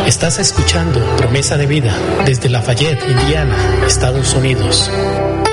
Estás escuchando Promesa de Vida desde Lafayette, Indiana, Estados Unidos.